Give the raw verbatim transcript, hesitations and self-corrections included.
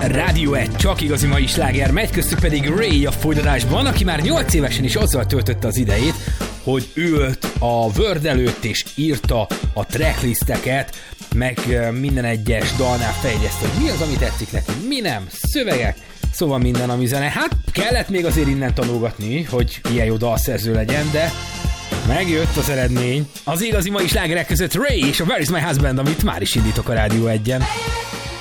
Rádió egy, csak igazi mai sláger, megy köztük pedig Ray a folytatásban, aki már nyolc évesen is azzal töltötte az idejét, hogy ült a Word előtt és írta a tracklisteket, meg minden egyes dalnál fejlesztett, hogy mi az, ami tetszik neki, mi nem, szövegek, szóval minden, ami zene. Hát kellett még azért innen tanulgatni, hogy ilyen jó dalszerző legyen, de megjött az eredmény. Az igazi mai slágerek között Ray és a Where is my husband, amit már is indítok a Rádió egyen.